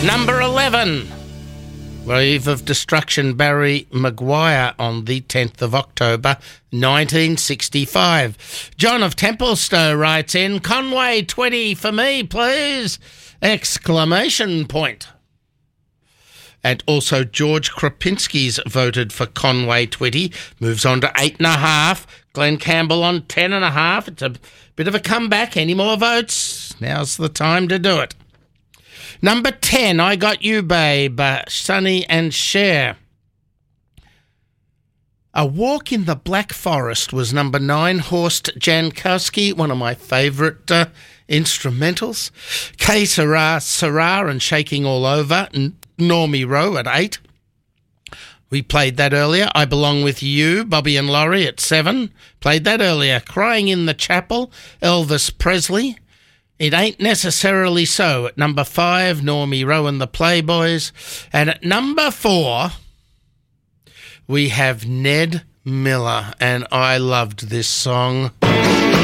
Number 11. Wave of Destruction, Barry Maguire, on the 10th of October, 1965. John of Templestowe writes in, Conway 20 for me, please! Exclamation point. And also George Kropinski's voted for Conway 20, moves on to 8.5. Glenn Campbell on 10.5. It's a bit of a comeback. Any more votes? Now's the time to do it. Number 10, I Got You, Babe, Sonny and Cher. A Walk in the Black Forest was number 9, Horst Jankowski, one of my favourite instrumentals. K. Sarah and Shaking All Over, Normie Rowe at 8. We played that earlier. I Belong With You, Bobby and Laurie at 7. Played that earlier. Crying in the Chapel, Elvis Presley. It Ain't Necessarily So at number 5, Normie Rowe and the Playboys. And at number 4, we have Ned Miller, and I loved this song.